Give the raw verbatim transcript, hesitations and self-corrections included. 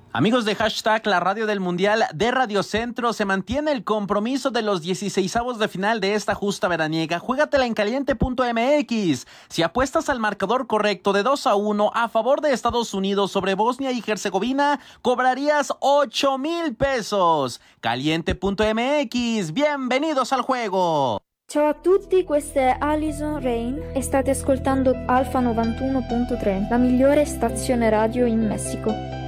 Amigos de Hashtag La Radio del Mundial de Radio Centro, se mantiene el compromiso de los dieciseisavos de final de esta justa veraniega. Juégatela en caliente punto m x. Si apuestas al marcador correcto de dos a uno a favor de Estados Unidos sobre Bosnia y Herzegovina, cobrarías ocho mil pesos. caliente punto m x, bienvenidos al juego. Ciao a tutti, questa è Alison Rain e state ascoltando Alfa novantuno punto tre, la migliore stazione radio in Messico.